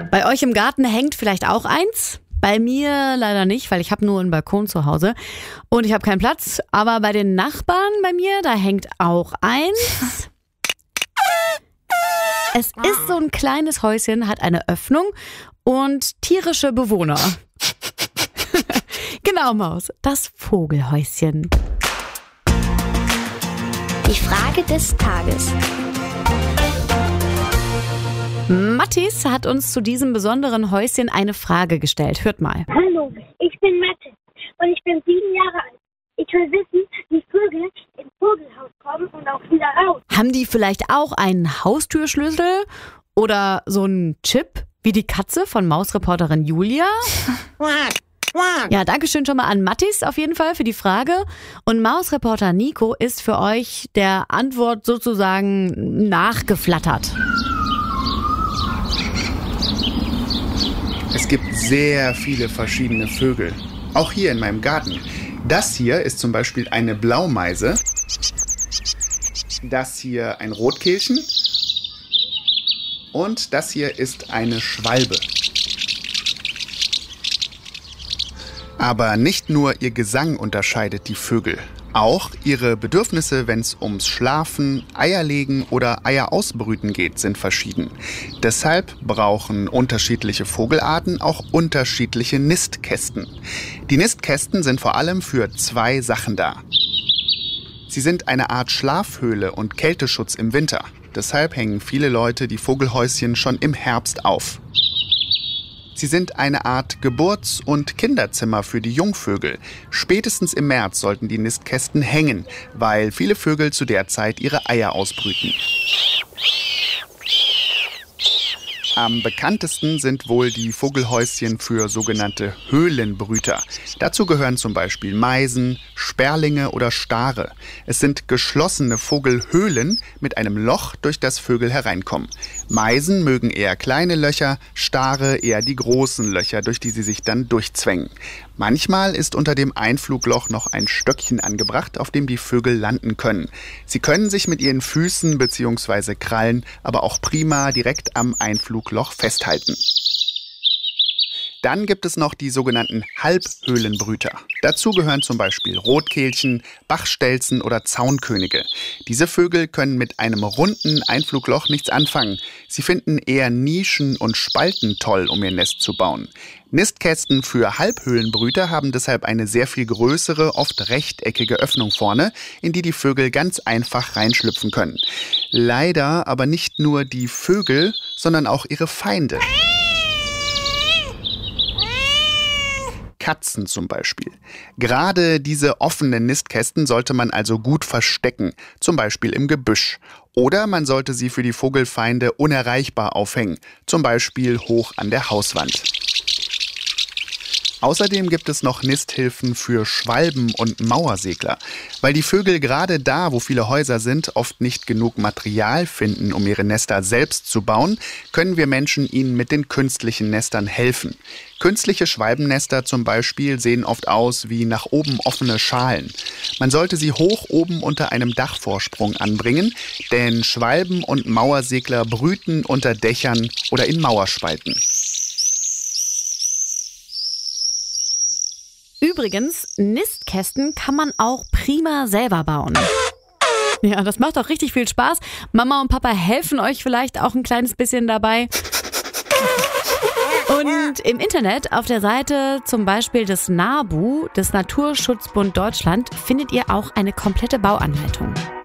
Bei euch im Garten hängt vielleicht auch eins? Bei mir leider nicht, weil ich habe nur einen Balkon zu Hause und ich habe keinen Platz. Aber bei den Nachbarn bei mir, da hängt auch eins. Es ist so ein kleines Häuschen, hat eine Öffnung und tierische Bewohner. Genau, Maus, das Vogelhäuschen. Die Frage des Tages. Mathis hat uns zu diesem besonderen Häuschen eine Frage gestellt. Hört mal. Hallo, ich bin Mathis und ich bin 7 Jahre alt. Ich will wissen, wie Vögel ins Vogelhaus kommen und auch wieder raus. Haben die vielleicht auch einen Haustürschlüssel oder so einen Chip wie die Katze von Mausreporterin Julia? Ja, danke schön schon mal an Mathis auf jeden Fall für die Frage. Und Mausreporter Nico ist für euch der Antwort sozusagen nachgeflattert. Es gibt sehr viele verschiedene Vögel, auch hier in meinem Garten. Das hier ist zum Beispiel eine Blaumeise, das hier ein Rotkehlchen und das hier ist eine Schwalbe. Aber nicht nur ihr Gesang unterscheidet die Vögel. Auch ihre Bedürfnisse, wenn es ums Schlafen, Eierlegen oder Eier ausbrüten geht, sind verschieden. Deshalb brauchen unterschiedliche Vogelarten auch unterschiedliche Nistkästen. Die Nistkästen sind vor allem für 2 Sachen da. Sie sind eine Art Schlafhöhle und Kälteschutz im Winter. Deshalb hängen viele Leute die Vogelhäuschen schon im Herbst auf. Sie sind eine Art Geburts- und Kinderzimmer für die Jungvögel. Spätestens im März sollten die Nistkästen hängen, weil viele Vögel zu der Zeit ihre Eier ausbrüten. Am bekanntesten sind wohl die Vogelhäuschen für sogenannte Höhlenbrüter. Dazu gehören zum Beispiel Meisen, Sperlinge oder Stare. Es sind geschlossene Vogelhöhlen mit einem Loch, durch das Vögel hereinkommen. Meisen mögen eher kleine Löcher, Stare eher die großen Löcher, durch die sie sich dann durchzwängen. Manchmal ist unter dem Einflugloch noch ein Stöckchen angebracht, auf dem die Vögel landen können. Sie können sich mit ihren Füßen bzw. Krallen aber auch prima direkt am Einflugloch festhalten. Dann gibt es noch die sogenannten Halbhöhlenbrüter. Dazu gehören zum Beispiel Rotkehlchen, Bachstelzen oder Zaunkönige. Diese Vögel können mit einem runden Einflugloch nichts anfangen. Sie finden eher Nischen und Spalten toll, um ihr Nest zu bauen. Nistkästen für Halbhöhlenbrüter haben deshalb eine sehr viel größere, oft rechteckige Öffnung vorne, in die die Vögel ganz einfach reinschlüpfen können. Leider aber nicht nur die Vögel, sondern auch ihre Feinde. Katzen zum Beispiel. Gerade diese offenen Nistkästen sollte man also gut verstecken, zum Beispiel im Gebüsch. Oder man sollte sie für die Vogelfeinde unerreichbar aufhängen, zum Beispiel hoch an der Hauswand. Außerdem gibt es noch Nisthilfen für Schwalben und Mauersegler. Weil die Vögel gerade da, wo viele Häuser sind, oft nicht genug Material finden, um ihre Nester selbst zu bauen, können wir Menschen ihnen mit den künstlichen Nestern helfen. Künstliche Schwalbennester zum Beispiel sehen oft aus wie nach oben offene Schalen. Man sollte sie hoch oben unter einem Dachvorsprung anbringen, denn Schwalben und Mauersegler brüten unter Dächern oder in Mauerspalten. Übrigens, Nistkästen kann man auch prima selber bauen. Ja, das macht auch richtig viel Spaß. Mama und Papa helfen euch vielleicht auch ein kleines bisschen dabei. Und im Internet, auf der Seite zum Beispiel des NABU, des Naturschutzbund Deutschland, findet ihr auch eine komplette Bauanleitung.